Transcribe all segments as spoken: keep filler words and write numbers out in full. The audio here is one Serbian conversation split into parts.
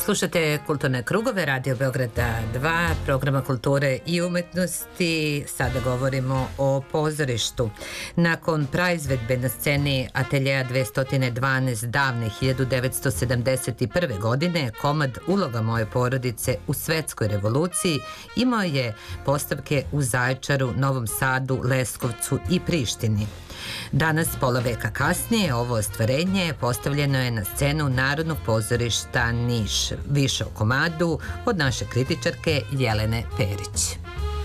Slušate Kulturne krugove, Radio Beograda dva, programa kulture i umetnosti. Sada govorimo o pozorištu. Nakon praizvedbe na sceni Ateljeja dvesta dvanaest davne hiljadu devetsto sedamdeset prve. godine, komad Uloga moje porodice u svetskoj revoluciji imao je postavke u Zaječaru, Novom Sadu, Leskovcu i Prištini. Danas, pola veka kasnije, ovo ostvarenje postavljeno je na scenu Narodnog pozorišta Niš, više o komadu od naše kritičarke Jelene Perić.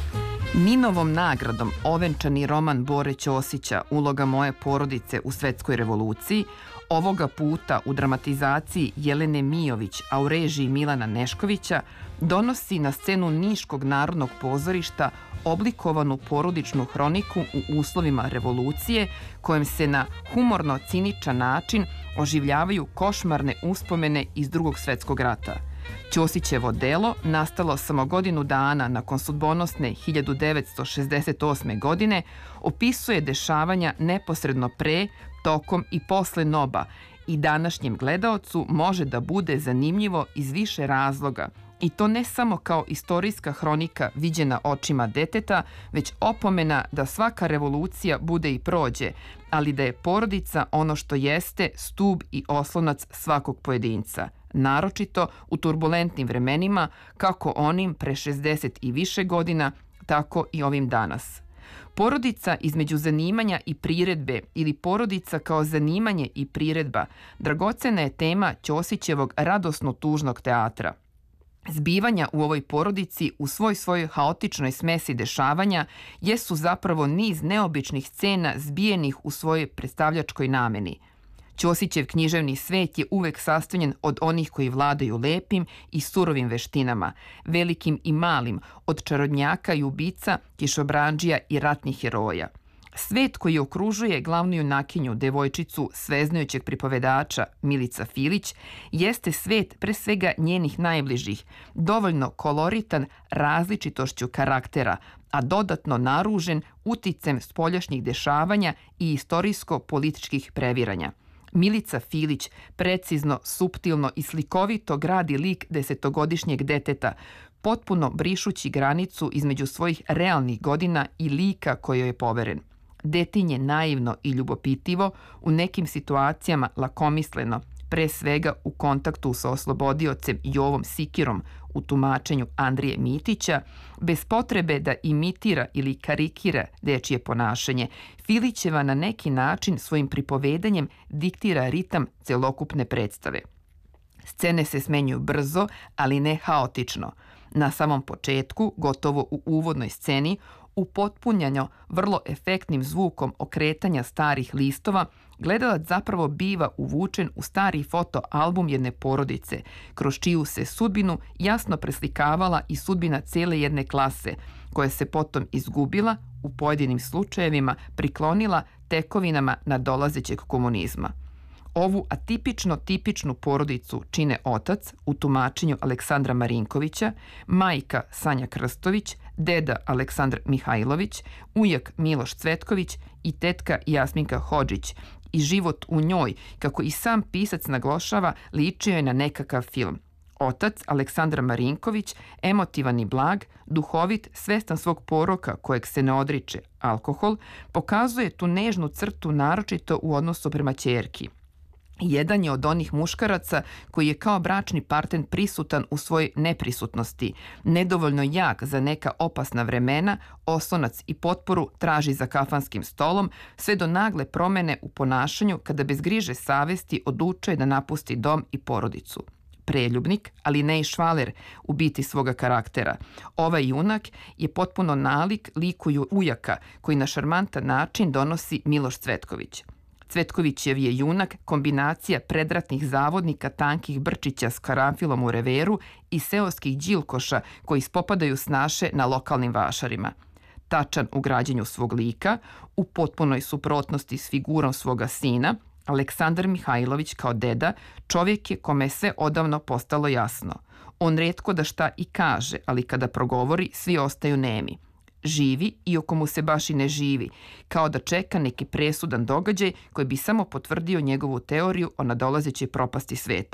Ninovom nagradom ovenčani roman Bore Ćosića Uloga moje porodice u svetskoj revoluciji, ovoga puta u dramatizaciji Jelene Mijović, a u režiji Milana Neškovića, donosi na scenu Niškog narodnog pozorišta oblikovanu porodičnu hroniku u uslovima revolucije, kojem se na humorno-ciničan način oživljavaju košmarne uspomene iz Drugog svetskog rata. Ćosićevo delo, nastalo samo godinu dana nakon sudbonosne hiljadu devetsto šezdeset osme. godine, opisuje dešavanja neposredno pre, tokom i posle N O B-a i današnjem gledaocu može da bude zanimljivo iz više razloga, i to ne samo kao istorijska hronika viđena očima deteta, već opomena da svaka revolucija bude i prođe, ali da je porodica ono što jeste stub i oslonac svakog pojedinca, naročito u turbulentnim vremenima, kako onim pre šezdeset i više godina, tako i ovim danas. Porodica između zanimanja i priredbe ili porodica kao zanimanje i priredba dragocena je tema Ćosićevog radosno-tužnog teatra. Zbivanja u ovoj porodici u svoj svojoj haotičnoj smesi dešavanja jesu zapravo niz neobičnih scena zbijenih u svojoj predstavljačkoj nameni. Ćosićev književni svet je uvek sastavljen od onih koji vladaju lepim i surovim veštinama, velikim i malim, od čarodnjaka i ubica, kišobrandžija i ratnih heroja. Svet koji okružuje glavnu junakinju, devojčicu sveznajućeg pripovedača Milica Filić, jeste svet pre svega njenih najbližih, dovoljno koloritan različitošću karaktera, a dodatno naružen uticem spoljašnjih dešavanja i istorijsko-političkih previranja. Milica Filić precizno, suptilno i slikovito gradi lik desetogodišnjeg deteta, potpuno brišući granicu između svojih realnih godina i lika kojoj je poveren. Detinje naivno i ljubopitivo, u nekim situacijama lakomisleno, pre svega u kontaktu sa oslobodiocem Jovom Sikirom u tumačenju Andrije Mitića, bez potrebe da imitira ili karikira dečije ponašanje, Filićeva na neki način svojim pripovedanjem diktira ritam celokupne predstave. Scene se smenjuju brzo, ali ne haotično. Na samom početku, gotovo u uvodnoj sceni, upotpunjano vrlo efektnim zvukom okretanja starih listova, gledalac zapravo biva uvučen u stari fotoalbum jedne porodice, kroz čiju se sudbinu jasno preslikavala i sudbina cele jedne klase, koja se potom izgubila, u pojedinim slučajevima priklonila tekovinama nadolazećeg komunizma. Ovu atipično tipičnu porodicu čine otac, u tumačenju Aleksandra Marinkovića, majka Sanja Krstović, deda Aleksandar Mihajlović, ujak Miloš Cvetković i tetka Jasminka Hodžić. I život u njoj, kako i sam pisac naglašava, ličio je na nekakav film. Otac, Aleksandar Marinković, emotivan i blag, duhovit, svestan svog poroka kojeg se ne odriče, alkohol, pokazuje tu nežnu crtu naročito u odnosu prema ćerki. Jedan je od onih muškaraca koji je kao bračni partner prisutan u svojoj neprisutnosti, nedovoljno jak za neka opasna vremena, oslonac i potporu traži za kafanskim stolom, sve do nagle promene u ponašanju kada bez griže savesti odlučuje da napusti dom i porodicu. Preljubnik, ali ne i švaler u biti svoga karaktera. Ovaj junak je potpuno nalik liku ujaka koji na šarmantan način donosi Miloš Cvetković. Cvetkovićev je junak kombinacija predratnih zavodnika tankih brčića s karanfilom u reveru i seoskih đilkoša koji spopadaju s naše na lokalnim vašarima. Tačan u građenju svog lika, u potpunoj suprotnosti s figurom svoga sina, Aleksandar Mihajlović kao deda čovjek je kome sve odavno postalo jasno. On retko da šta i kaže, ali kada progovori svi ostaju nemi. Živi, iako mu se baš i ne živi, kao da čeka neki presudan događaj koji bi samo potvrdio njegovu teoriju o nadolazećoj propasti sveta.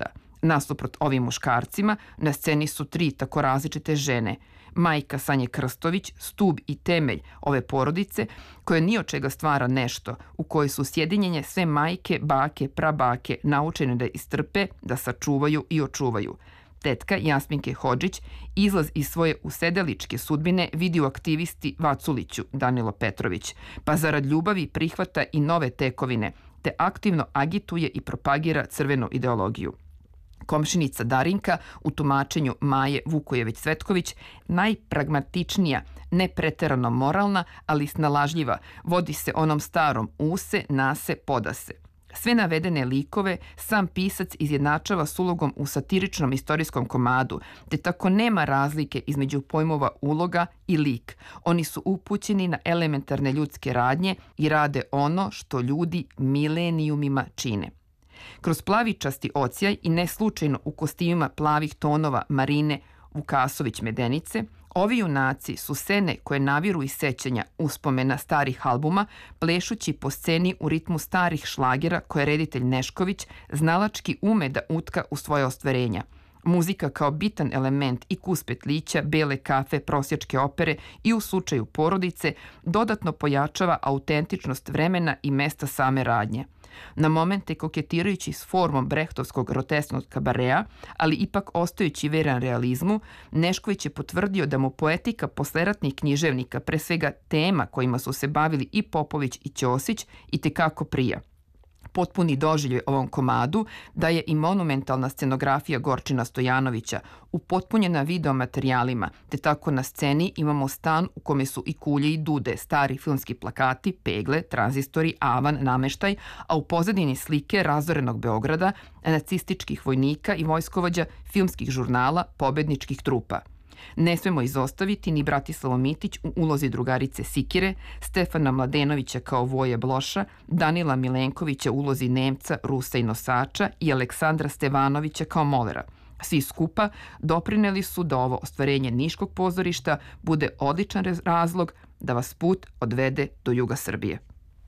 Nasuprot ovim muškarcima, na sceni su tri tako različite žene. Majka Sanje Krstović, stub i temelj ove porodice, koja ni od čega stvara nešto, u kojoj su sjedinjenje sve majke, bake, prabake naučene da istrpe, da sačuvaju i očuvaju. Tetka Jasminke Hodžić izlaz iz svoje usedeličke sudbine vidi u aktivisti Vaculiću, Danilo Petrović, pa zarad ljubavi prihvata i nove tekovine, te aktivno agituje i propagira crvenu ideologiju. Komšinica Darinka u tumačenju Maje Vukojević-Cvetković najpragmatičnija, ne preterano moralna, ali snalažljiva, vodi se onom starom use, nase, podase. Sve navedene likove sam pisac izjednačava s ulogom u satiričnom istorijskom komadu, te tako nema razlike između pojmova uloga i lik. Oni su upućeni na elementarne ljudske radnje i rade ono što ljudi milenijumima čine. Kroz plavičasti ocijaj i ne slučajno u kostimima plavih tonova Marine Vukasović-Medenice, ovi junaci su scene koje naviru iz sećanja uspomena starih albuma, plešući po sceni u ritmu starih šlagera koje reditelj Nešković znalački ume da utka u svoje ostvarenja. Muzika kao bitan element i kus petlića, bele kafe, prosjačke opere i u slučaju porodice dodatno pojačava autentičnost vremena i mesta same radnje. Na momente koketirajući s formom brehtovskog grotesknog kabarea, ali ipak ostajući veran realizmu, Nešković je potvrdio da mu poetika posleratnih književnika, pre svega tema kojima su se bavili i Popović i Ćosić, i tekako prija. Potpuni doživljaj ovom komadu daje i monumentalna scenografija Gorčina Stojanovića, upotpunjena videomaterijalima, te tako na sceni imamo stan u kome su i kulje i dude, stari filmski plakati, pegle, tranzistori, avan, nameštaj, a u pozadini slike razorenog Beograda, nacističkih vojnika i vojskovođa, filmskih žurnala, pobedničkih trupa. Ne smemo izostaviti ni Bratislavo Mitić u ulozi drugarice Sikire, Stefana Mladenovića kao voje Bloša, Danila Milenkovića u ulozi Nemca, Rusa i nosača i Aleksandra Stevanovića kao molera. Svi skupa doprineli su da ovo ostvarenje Niškog pozorišta bude odličan razlog da vas put odvede do juga Srbije.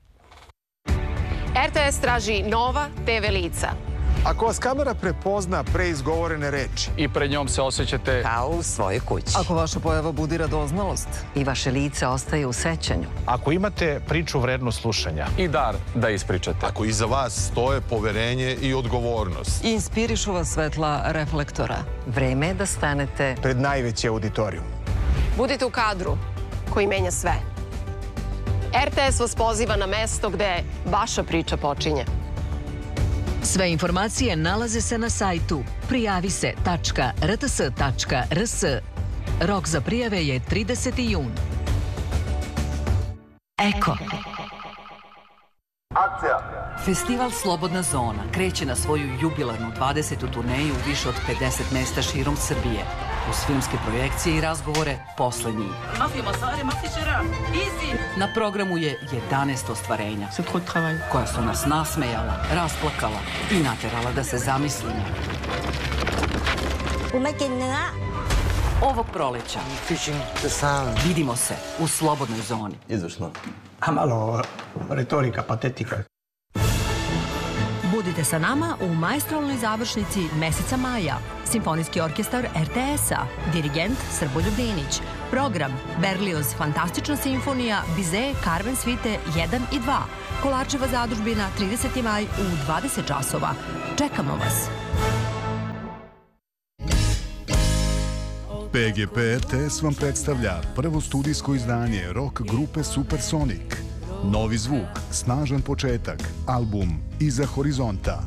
R T S traži nova te ve lica. Ako vas kamera prepozna preizgovorene reči i pred njom se osjećate kao u svojoj kući. Ako vaša pojava budi radoznalost i vaše lice ostaje u sećanju. Ako imate priču vrednu slušanja i dar da ispričate. Ako iza vas stoje poverenje i odgovornost. I inspirišu vas svetla reflektora. Vreme je da stanete pred najveći auditorijum. Budite u kadru koji menja sve. R T S vas poziva na mesto gde vaša priča počinje. Sve informacije nalaze se na sajtu prijavise tačka r t s tačka r s. Rok za prijave je trideseti jun. Eko. Festival Slobodna zona kreće na svoju jubilarnu dvadesetu turneju u više od pedeset mesta širom Srbije. Uz filmske projekcije i razgovore posle njih. Na programu je jedanaest ostvarenja koja su nas nasmejala, rasplakala i naterala da se zamislimo. Ovog proleća vidimo se u Slobodnoj zoni. Izvršno. A malo retorika, patetika. Budite sa nama u maestralnoj završnici meseca maja. Simfonijski orkestar R T S-a, dirigent Srboljub Dinić. Program Berlioz Fantastična simfonija, Bizet, Carmen Svite jedan i dva. Kolarčeva zadužbina, trideseti maj u dvadeset časova. Čekamo vas. P G P R T S vam predstavlja prvo studijsko izdanje rock grupe Supersonic. Novi zvuk, snažan početak, album Iza horizonta.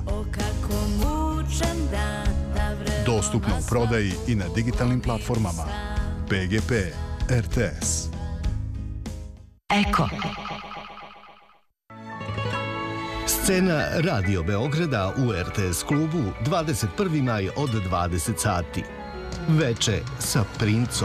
Dostupno u prodaji i na digitalnim platformama. P G P R T S. Eko. Scena Radio Beograda u R T S klubu dvadeset prvi maj od dvadeset sati. Veče sa Princom.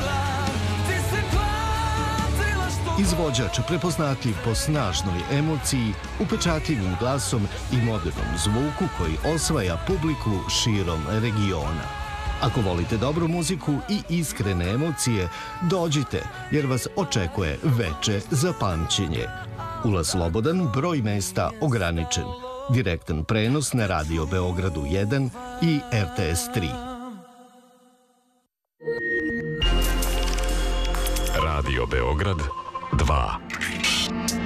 Izvođač prepoznatljiv po snažnoj emociji, upečatljivim glasom i modernom zvuku koji osvaja publiku širom regiona. Ako volite dobru muziku i iskrene emocije, dođite jer vas očekuje veče za pamćenje. Ulaz slobodan, broj mesta ograničen. Direktan prenos na Radio Beogradu jedan i R T S tri. Radio Beograd dva.